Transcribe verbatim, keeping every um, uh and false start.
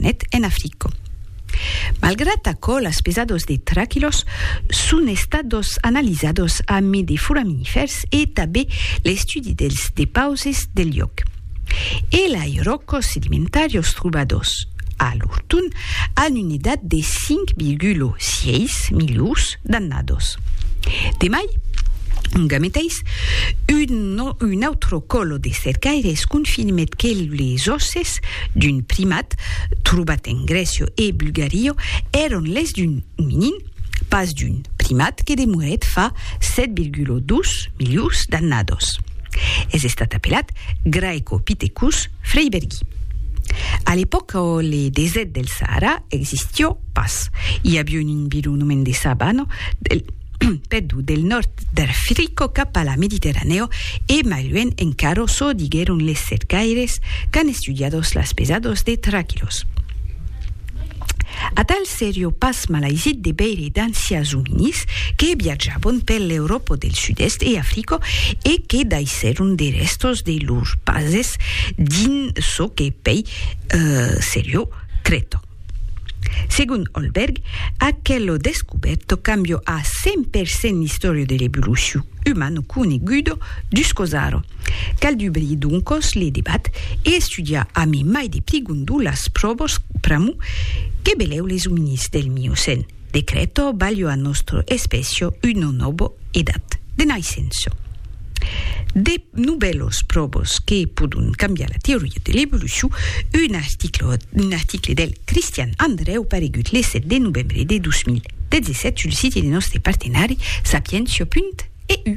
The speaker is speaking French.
planet en Africo. Malgrat això, los pesados de tràquilos són estados analizados a mi de foraminífers i també l'estudi dels depauses del lloc. E els rocos sedimentarios trobados a l'Urtun han una edat de cinc virgula sis milions d'annados. Demai, un gameteix, un, un altro colo de cercaires confirmet que les osses d'un primat trobat en Grècia e Bulgaria eren les d'un hominin, pas d'un primat que demoret fa set virgula dos milions d'annados. És estat appelat Graecopithecus freibergi. A l'època o le desert del Sahara existió pas. Hi havia un environnement de sabana del Perdu del nord d'Africa cap a la Mediterrànea e mai lluny encara so digueren les cercaires que han estudiados las pesados de tràquilos. A tal serio pas malaisit de veire d'ancians hominis que viatjaven per l'Europa del sud-est e Àfrica e que daisseron de restos de lors bases din so que pei uh, serio Creta. Según Holberg, aquello descoberto cambiò a cent per cent l'istoria dell'evoluzione umana coneguda d'uscosaro. Cal dubri duncos le debat e studia a mi mai de pligundu las probos pramu che beleu les hominis del Miocen. Decreto valio a nostro especio una nova edat de naissenso. De nouvelles probos che podon cambiare la teoria de l'evoluzione, un article, un article del Christian Andreu paregut le set de novembre de dos mil disset sul sito dei nostri partenari sapienzio punto e u.